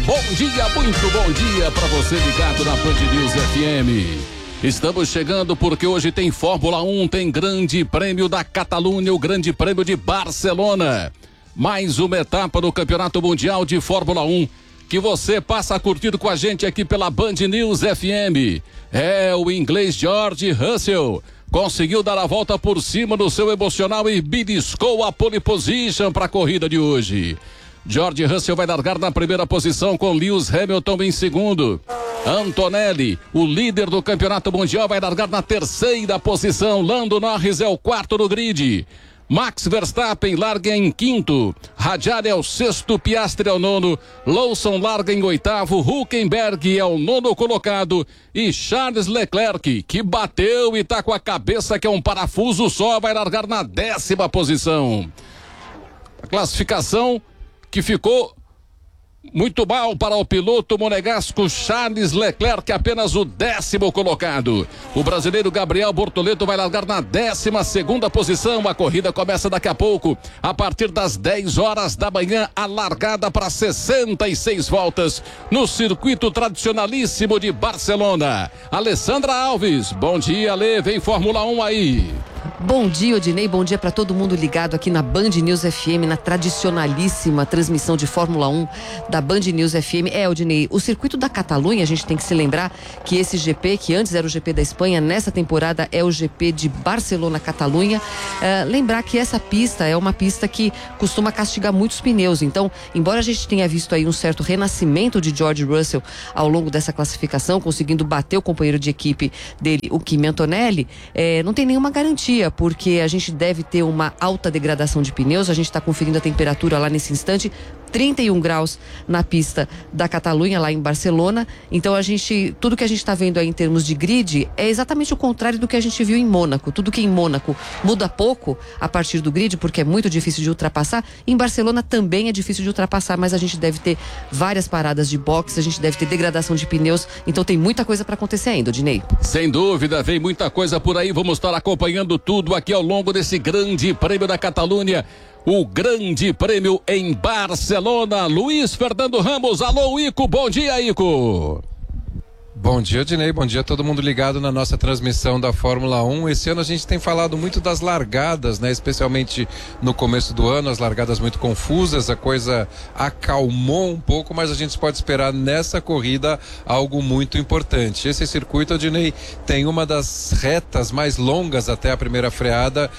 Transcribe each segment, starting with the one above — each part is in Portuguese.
muito bom dia para você ligado na Band News FM. Estamos chegando porque hoje tem Fórmula 1, tem Grande Prêmio da Catalunha, o Grande Prêmio de Barcelona. Mais uma etapa do Campeonato Mundial de Fórmula 1 que você passa a curtir com a gente aqui pela Band News FM. É o inglês George Russell. Conseguiu dar a volta por cima do seu emocional e beliscou a pole position para a corrida de hoje. George Russell vai largar na primeira posição com Lewis Hamilton em segundo. Antonelli, o líder do campeonato mundial, vai largar na terceira posição. Lando Norris é o quarto no grid. Max Verstappen larga em quinto. Hadjar é o sexto, Piastri é o nono. Lawson larga em oitavo. Hülkenberg é o nono colocado. E Charles Leclerc, que bateu e tá com a cabeça que é um parafuso só, vai largar na 10ª posição. A classificação que ficou muito mal para o piloto monegasco Charles Leclerc, apenas o 10º colocado. O brasileiro Gabriel Bortoleto vai largar na 12ª posição. A corrida começa daqui a pouco, a partir das 10 horas da manhã, a largada para 66 voltas no circuito tradicionalíssimo de Barcelona. Alessandra Alves, bom dia, Ale, vem Fórmula 1 aí. Bom dia, Odinei, bom dia para todo mundo ligado aqui na Band News FM, na tradicionalíssima transmissão de Fórmula 1 da Band News FM. Odinei, o circuito da Catalunha, a gente tem que se lembrar que esse GP, que antes era o GP da Espanha, nessa temporada é o GP de Barcelona-Catalunha. Lembrar que essa pista é uma pista que costuma castigar muitos pneus, então, embora a gente tenha visto aí um certo renascimento de George Russell ao longo dessa classificação, conseguindo bater o companheiro de equipe dele, o Kimi Antonelli, não tem nenhuma garantia, porque a gente deve ter uma alta degradação de pneus. A gente está conferindo a temperatura lá nesse instante, 31 graus na pista da Catalunha, lá em Barcelona. Então tudo que a gente está vendo aí em termos de grid é exatamente o contrário do que a gente viu em Mônaco. Tudo que em Mônaco muda pouco a partir do grid, porque é muito difícil de ultrapassar, em Barcelona também é difícil de ultrapassar, mas a gente deve ter várias paradas de boxe, a gente deve ter degradação de pneus, então tem muita coisa para acontecer ainda, Odinei. Sem dúvida, vem muita coisa por aí, vamos estar acompanhando tudo aqui ao longo desse Grande Prêmio da Catalunha. O Grande Prêmio em Barcelona. Luiz Fernando Ramos, alô Ico, bom dia Ico. Bom dia, Odinei, bom dia a todo mundo ligado na nossa transmissão da Fórmula 1. Esse ano a gente tem falado muito das largadas, né? Especialmente no começo do ano, as largadas muito confusas, a coisa acalmou um pouco, mas a gente pode esperar nessa corrida algo muito importante. Esse circuito, Odinei, tem uma das retas mais longas até a primeira freada,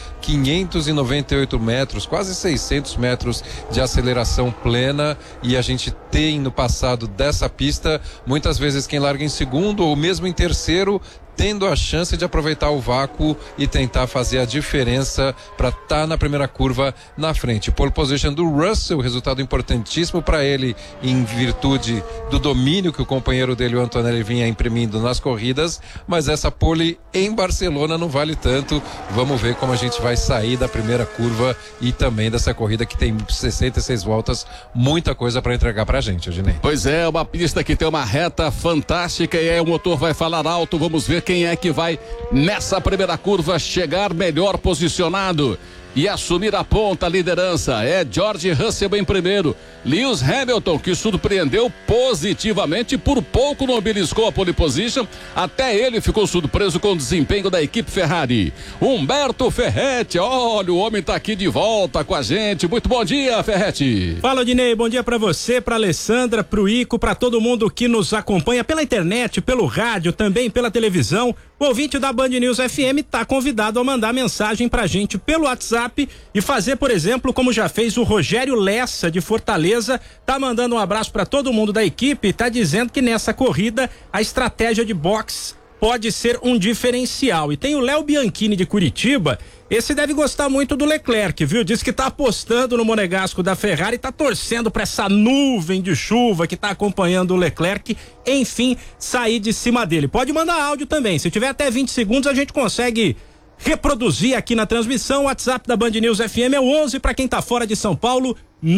598 metros, quase 600 metros de aceleração plena, e a gente tem no passado dessa pista, muitas vezes quem larga em segundo ou mesmo em terceiro, tendo a chance de aproveitar o vácuo e tentar fazer a diferença para estar na primeira curva na frente. Pole position do Russell, resultado importantíssimo para ele em virtude do domínio que o companheiro dele, o Antonelli, vinha imprimindo nas corridas, mas essa pole em Barcelona não vale tanto. Vamos ver como a gente vai sair da primeira curva e também dessa corrida que tem 66 voltas, muita coisa para entregar pra gente, Odinei. Pois é, uma pista que tem uma reta fantástica e aí o motor vai falar alto. Vamos ver quem é que vai nessa primeira curva chegar melhor posicionado e assumir a ponta, a liderança. É George Russell em primeiro, Lewis Hamilton, que surpreendeu positivamente, por pouco não beliscou a pole position, até ele ficou surpreso com o desempenho da equipe Ferrari. Humberto Ferretti, olha, o homem tá aqui de volta com a gente. Muito bom dia, Ferretti. Fala, Odinei, bom dia pra você, pra Alessandra, pro Ico, pra todo mundo que nos acompanha pela internet, pelo rádio, também pela televisão. O ouvinte da Band News FM tá convidado a mandar mensagem pra gente pelo WhatsApp e fazer, por exemplo, como já fez o Rogério Lessa de Fortaleza, tá mandando um abraço pra todo mundo da equipe e tá dizendo que nessa corrida a estratégia de boxe pode ser um diferencial. E tem o Léo Bianchini de Curitiba, esse deve gostar muito do Leclerc, viu? Diz que tá apostando no monegasco da Ferrari, tá torcendo pra essa nuvem de chuva que tá acompanhando o Leclerc, enfim, sair de cima dele. Pode mandar áudio também, se tiver até 20 segundos a gente consegue reproduzir aqui na transmissão. O WhatsApp da Band News FM é o 11 para quem tá fora de São Paulo,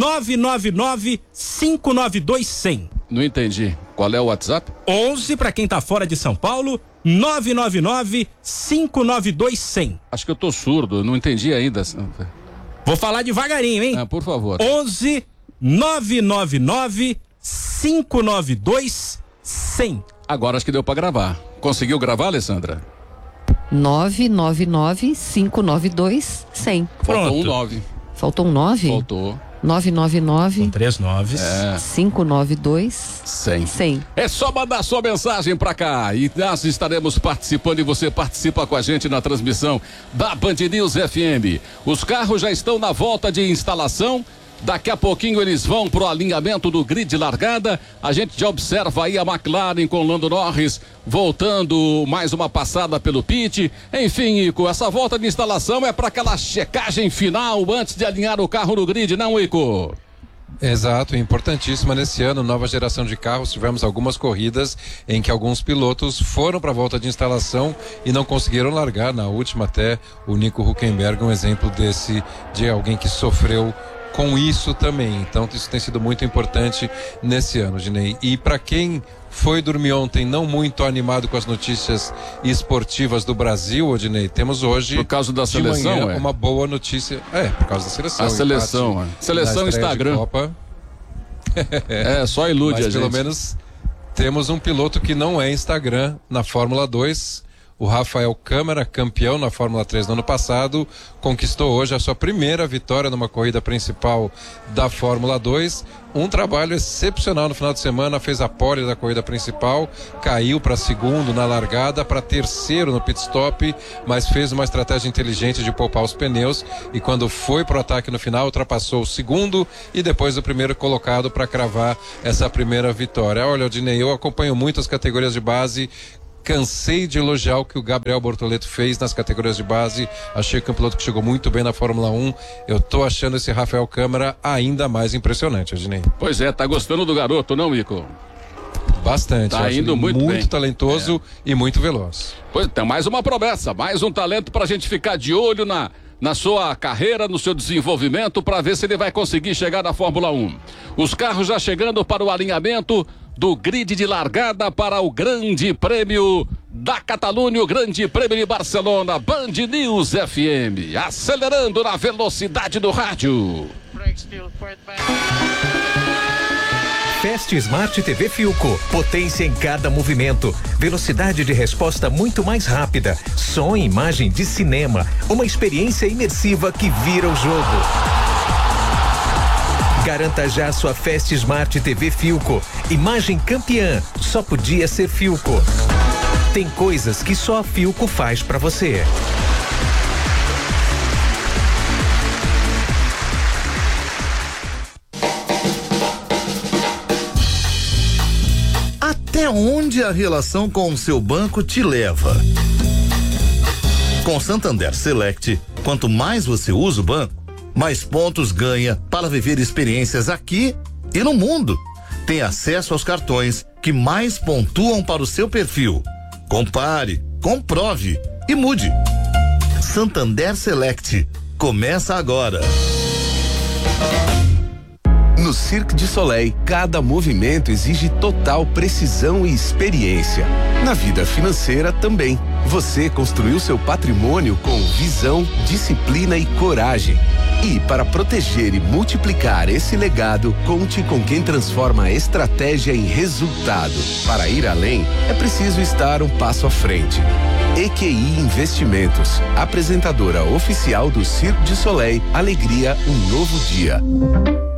999-592-100. Não entendi. Qual é o WhatsApp? 11 para quem tá fora de São Paulo, 999-592-100. Acho que eu tô surdo, não entendi ainda. Vou falar devagarinho, hein? Por favor. 11 999 592 592-100. Agora acho que deu pra gravar. Conseguiu gravar, Alessandra? 999-592-100. Faltou um 9. Faltou um 9? Faltou. 999 Com 3 9s. 592 100. É só mandar sua mensagem pra cá e nós estaremos participando e você participa com a gente na transmissão da Band News FM. Os carros já estão na volta de instalação. Daqui a pouquinho eles vão pro alinhamento do grid de largada. A gente já observa aí a McLaren com Lando Norris voltando mais uma passada pelo pit. Enfim, Ico, essa volta de instalação é para aquela checagem final antes de alinhar o carro no grid, não, Ico? Exato, importantíssima nesse ano, nova geração de carros. Tivemos algumas corridas em que alguns pilotos foram para a volta de instalação e não conseguiram largar. Na última até o Nico Hülkenberg, um exemplo desse, de alguém que sofreu com isso também. Então isso tem sido muito importante nesse ano, Dinei. E para quem foi dormir ontem não muito animado com as notícias esportivas do Brasil, Odinei, temos hoje, por causa da seleção, manhã, uma boa notícia. Por causa da seleção. A seleção, Seleção Instagram. Só ilude a gente. Pelo menos temos um piloto que não é Instagram na Fórmula 2. O Rafael Câmara, campeão na Fórmula 3 no ano passado, conquistou hoje a sua primeira vitória numa corrida principal da Fórmula 2. Um trabalho excepcional no final de semana, fez a pole da corrida principal, caiu para segundo na largada, para terceiro no pit stop, mas fez uma estratégia inteligente de poupar os pneus e quando foi para o ataque no final, ultrapassou o segundo e depois o primeiro colocado para cravar essa primeira vitória. Olha, Odinei, eu acompanho muito as categorias de base. Cansei de elogiar o que o Gabriel Bortoleto fez nas categorias de base. Achei que é um piloto que chegou muito bem na Fórmula 1. Eu tô achando esse Rafael Câmara ainda mais impressionante, Adinei. Pois é, tá gostando do garoto, não, Ico? Bastante. Tá indo muito bem. Muito talentoso e muito veloz. Pois tem mais uma promessa, mais um talento pra gente ficar de olho na sua carreira, no seu desenvolvimento, para ver se ele vai conseguir chegar na Fórmula 1. Os carros já chegando para o alinhamento do grid de largada para o Grande Prêmio da Catalunha, o Grande Prêmio de Barcelona. Band News FM, acelerando na velocidade do rádio. Fast Smart TV Philco, potência em cada movimento, velocidade de resposta muito mais rápida, som e imagem de cinema, uma experiência imersiva que vira o jogo. Garanta já sua Fast Smart TV Philco. Imagem campeã, só podia ser Philco. Tem coisas que só a Philco faz pra você. Até onde a relação com o seu banco te leva? Com Santander Select, quanto mais você usa o banco, mais pontos ganha para viver experiências aqui e no mundo. Tem acesso aos cartões que mais pontuam para o seu perfil. Compare, comprove e mude. Santander Select. Começa agora. No Cirque du Soleil, cada movimento exige total precisão e experiência. Na vida financeira também. Você construiu seu patrimônio com visão, disciplina e coragem. E para proteger e multiplicar esse legado, conte com quem transforma a estratégia em resultado. Para ir além, é preciso estar um passo à frente. EQI Investimentos, apresentadora oficial do Cirque du Soleil, alegria, um novo dia.